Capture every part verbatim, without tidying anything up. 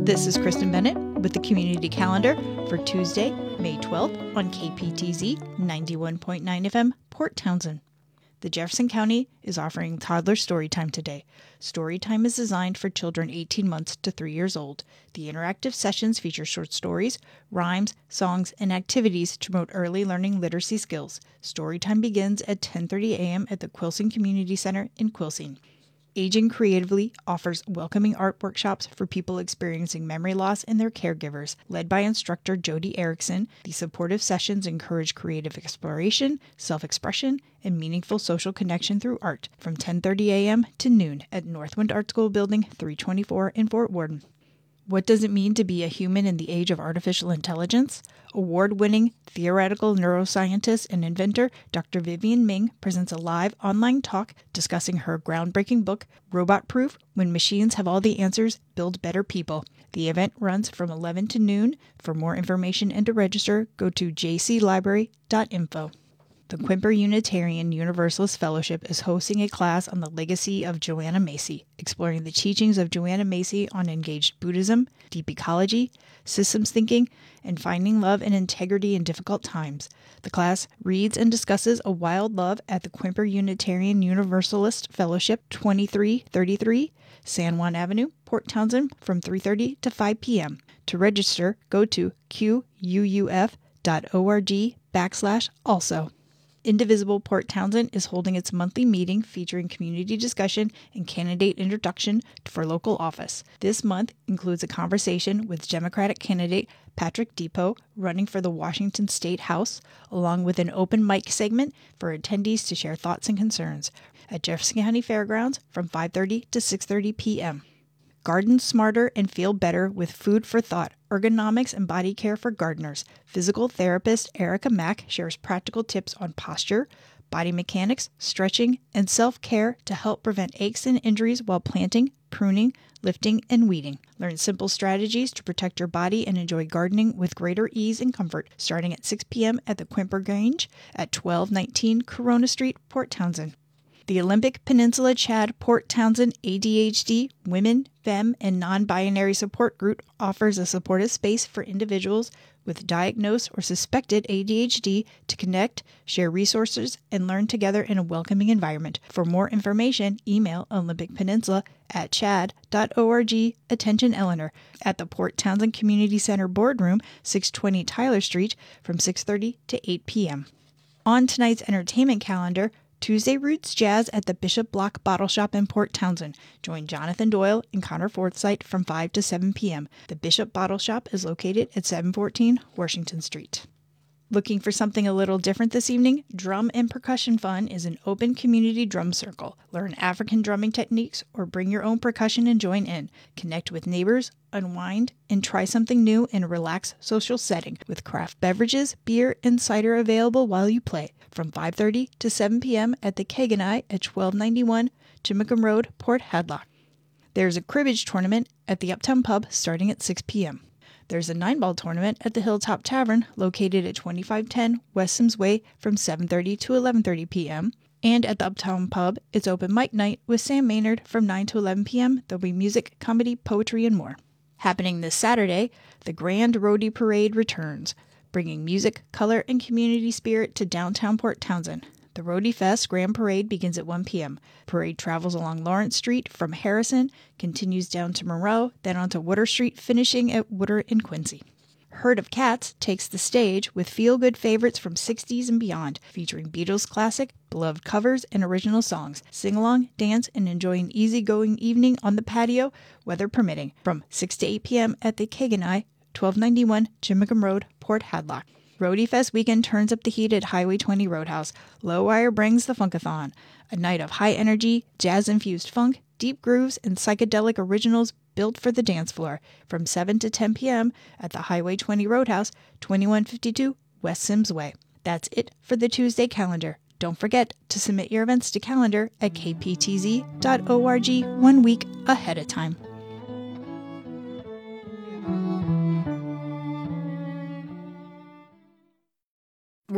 This is Kristen Bennett with the Community Calendar for Tuesday, May twelfth on K P T Z ninety-one point nine F M, Port Townsend. The Jefferson County is offering toddler storytime today. Storytime is designed for children eighteen months to three years old. The interactive sessions feature short stories, rhymes, songs, and activities to promote early learning literacy skills. Storytime begins at ten thirty a.m. at the Quilcene Community Center in Quilcene. Aging Creatively offers welcoming art workshops for people experiencing memory loss and their caregivers. Led by instructor Jody Erickson, the supportive sessions encourage creative exploration, self-expression, and meaningful social connection through art from ten thirty a.m. to noon at Northwind Art School Building three twenty-four in Fort Worden. What does it mean to be a human in the age of artificial intelligence? Award-winning theoretical neuroscientist and inventor Doctor Vivian Ming presents a live online talk discussing her groundbreaking book, Robot Proof: When Machines Have All the Answers, Build Better People. The event runs from eleven to noon. For more information and to register, go to j c library dot info. The Quimper Unitarian Universalist Fellowship is hosting a class on the legacy of Joanna Macy, exploring the teachings of Joanna Macy on engaged Buddhism, deep ecology, systems thinking, and finding love and integrity in difficult times. The class reads and discusses A Wild Love at the Quimper Unitarian Universalist Fellowship, twenty-three thirty-three San Juan Avenue, Port Townsend, from three thirty to five p.m. To register, go to q u u f dot org backslash also. Indivisible Port Townsend is holding its monthly meeting featuring community discussion and candidate introduction for local office. This month includes a conversation with Democratic candidate Patrick Depot running for the Washington State House, along with an open mic segment for attendees to share thoughts and concerns at Jefferson County Fairgrounds from five thirty to six thirty p.m. Garden smarter and feel better with food for thought, ergonomics and body care for gardeners. Physical therapist Erica Mack shares practical tips on posture, body mechanics, stretching, and self-care to help prevent aches and injuries while planting, pruning, lifting, and weeding. Learn simple strategies to protect your body and enjoy gardening with greater ease and comfort, starting at six p.m. at the Quimper Grange at twelve nineteen Corona Street, Port Townsend. The Olympic Peninsula Chad Port Townsend A D H D Women, Femme, and Non-Binary Support Group offers a supportive space for individuals with diagnosed or suspected A D H D to connect, share resources, and learn together in a welcoming environment. For more information, email Olympic Peninsula at chad dot org. Attention Eleanor at the Port Townsend Community Center Boardroom, six twenty Tyler Street, from six thirty to eight p.m. On tonight's entertainment calendar, Tuesday Roots Jazz at the Bishop Block Bottle Shop in Port Townsend. Join Jonathan Doyle and Connor Forsythe from five to seven p.m. The Bishop Bottle Shop is located at seven fourteen Washington Street. Looking for something a little different this evening? Drum and Percussion Fun is an open community drum circle. Learn African drumming techniques or bring your own percussion and join in. Connect with neighbors, unwind, and try something new in a relaxed social setting with craft beverages, beer, and cider available while you play. From five thirty to seven p.m. at the Keganai at twelve ninety-one Chimacum Road, Port Hadlock. There's a cribbage tournament at the Uptown Pub starting at six p.m. There's a nine-ball tournament at the Hilltop Tavern located at twenty-five ten West Sims Way from seven thirty to eleven thirty p.m. And at the Uptown Pub, it's open mic night with Sam Maynard from nine to eleven p.m. There'll be music, comedy, poetry, and more. Happening this Saturday, the Grand Roadie Parade returns, bringing music, color, and community spirit to downtown Port Townsend. The Roadie Fest Grand Parade begins at one p.m. Parade travels along Lawrence Street from Harrison, continues down to Monroe, then onto Water Street, finishing at Water and Quincy. Herd of Cats takes the stage with feel-good favorites from sixties and beyond, featuring Beatles classic, beloved covers, and original songs. Sing along, dance, and enjoy an easygoing evening on the patio, weather permitting, from six to eight p.m. at the Keganai, twelve ninety-one Chimacum Road, Port Hadlock. Roadie Fest weekend turns up the heat at Highway twenty Roadhouse. Low Wire brings the Funkathon, a night of high energy, jazz-infused funk, deep grooves, and psychedelic originals built for the dance floor from seven to ten p.m. at the Highway twenty Roadhouse, twenty-one fifty-two West Sims Way. That's it for the Tuesday calendar. Don't forget to submit your events to calendar at k p t z dot org one week ahead of time.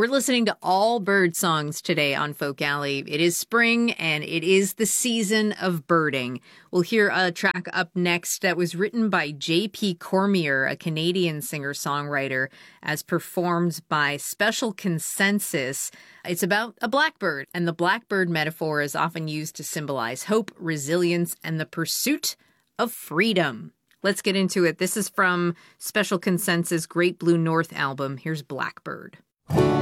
We're listening to all bird songs today on Folk Alley. It is spring and it is the season of birding. We'll hear a track up next that was written by J P Cormier, a Canadian singer-songwriter, as performed by Special Consensus. It's about a blackbird, and the blackbird metaphor is often used to symbolize hope, resilience, and the pursuit of freedom. Let's get into it. This is from Special Consensus' Great Blue North album. Here's Blackbird.